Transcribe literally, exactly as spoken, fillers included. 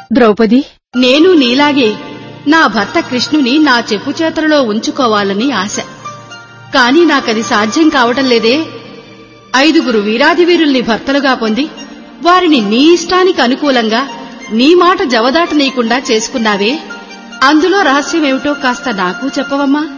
ద్రౌపది, నేను నీలాగే నా భర్త కృష్ణుని నా చెప్పు చేతలలో ఉంచుకోవాలని ఆశ. కాని నాకది సాధ్యం కావటం లేదే. ఐదుగురు వీరాధివీరుల్ని భర్తలుగా పొంది వారిని నీ ఇష్టానికి అనుకూలంగా నీ మాట జవదాటనీయకుండా చేసుకున్నావే, అందులో రహస్యమేమిటో కాస్త నాకు చెప్పవమ్మా.